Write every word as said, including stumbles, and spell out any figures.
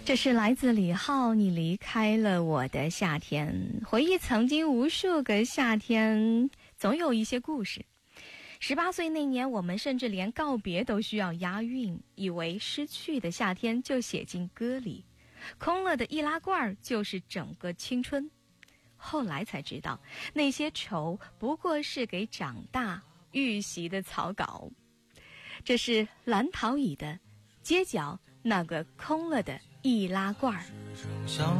这是来自李浩，你离开了我的夏天。回忆曾经无数个夏天，总有一些故事。十八岁那年，我们甚至连告别都需要押韵，以为失去的夏天就写进歌里，空了的易拉罐就是整个青春。后来才知道，那些愁不过是给长大预习的草稿。这是蓝陶乙的《街角那个空了的易拉罐》。